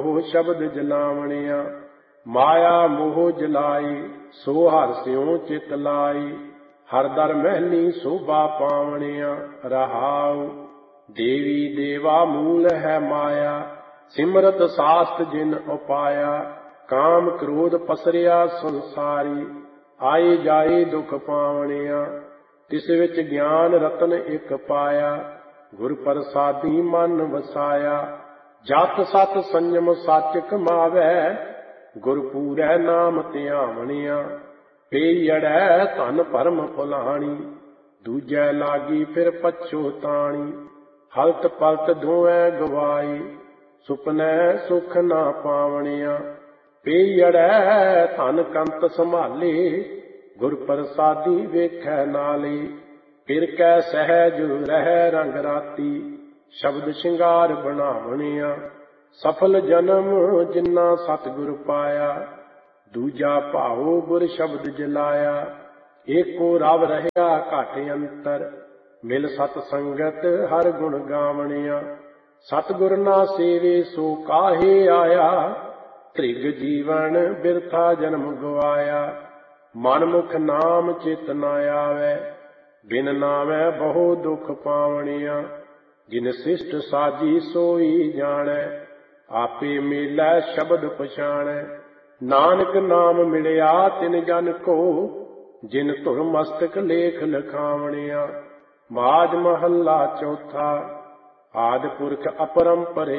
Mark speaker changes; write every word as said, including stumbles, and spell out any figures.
Speaker 1: ਲੋ ਸ਼ਬਦ ਜਲਾਵਣਿਆ। ਮਾਇਆ ਮੋਹ ਜਲਾਈ ਸੋ ਹਰਿ ਸਿਉ ਚਿਤ ਲਾਈ। ਹਰ ਦਰ ਮਹਿਲੀ ਸੋਭਾ ਪਾਵਣਿਆ। ਰਹਾਉ ਦੇਵੀ ਦੇਵਾ ਮੂਲ ਹੈ ਮਾਇਆ। ਸਿਮਰਤ ਸਾਸਤ ਜਿਨ ਉਪਾਇਆ। ਕਾਮ ਕ੍ਰੋਧ ਪਸਰਿਆ ਸੰਸਾਰੀ। ਆਏ ਜਾਏ ਦੁਖ ਪਾਵਣਿਆ। ਤਿਸ ਵਿੱਚ ਗਿਆਨ ਰਤਨ ਇੱਕ ਪਾਇਆ। ਗੁਰ ਪ੍ਰਸਾਦੀ ਮਨ ਵਸਾਇਆ। ਜਤ ਸਤ ਸੰਜਮ ਸੱਚ ਕਮਾਵੈ। ਗੁਰ ਪੂਰੈ ਨਾਮ ਧਿਆਵਣਿਆ। ਪੇਈੜੈ ਧਨ ਭਰਮ ਭੁਲਾਣੀ। ਦੂਜੈ ਲਾਗੀ ਫਿਰ ਪਛੋਤਾਣੀ। ਹਲਤ ਪਲਤ ਦੋਵੇਂ ਗਵਾਈ। ਸੁਪਨੈ ਸੁਖ ਨਾ ਪਾਵਣਿਆ। ਪੇਈੜੈ ਧਨ ਕੰਤ ਸੰਭਾਲੇ। ਗੁਰ ਪ੍ਰਸਾਦੀ ਵੇਖੈ ਨਾਲੇ। ਫਿਰ ਕੈ ਸਹਿਜ ਰਹਿ ਰੰਗ ਰਾਤੀ। ਸ਼ਬਦ ਸ਼ਿੰਗਾਰ ਬਣਾਵਣਿਆ। ਸਫਲ ਜਨਮ ਜਿਨਾ ਸਤਿਗੁਰ ਪਾਇਆ। ਦੂਜਾ ਭਾਉ ਗੁਰ ਸ਼ਬਦ ਜਲਾਇਆ। ਏਕੋ ਰਵ ਰਹਿਆ ਘਟ ਅੰਤਰ। ਮਿਲ ਸਤ ਸੰਗਤ ਹਰ ਗੁਣ ਗਾਵਣਿਆ। ਸਤਿਗੁਰ ਨਾ ਸੇਵੇ ਸੋ ਕਾਹੇ ਆਇਆ। ਤ੍ਰਿਗ ਜੀਵਨ ਬਿਰਥਾ ਜਨਮ ਗਵਾਇਆ। ਮਨ ਮੁਖ ਨਾਮ ਚਿਤ ਨ ਆਵੈ। ਬਿਨ ਨਾਮੈ ਬਹੁ ਦੁਖ ਪਾਵਣਿਆ। ਜਿਨ ਸਿਸ਼ਟ ਸਾਜੀ ਸੋਈ ਜਾਣੈ। ਆਪੇ ਮੇਲੈ ਸ਼ਬਦ ਪਛਾਣੈ। ਨਾਨਕ ਨਾਮ ਮਿਲਿਆ ਤਿਨ ਜਨ ਕੋ। ਜਿਨ ਧੁਰ ਮਸਤਕ ਲੇਖ ਲਿਖਾਵਣਿਆ। ਮਾਝ ਮਹੱਲਾ ਚੌਥਾ। ਆਦਿ ਪੁਰਖ ਅਪਰੰਪਰ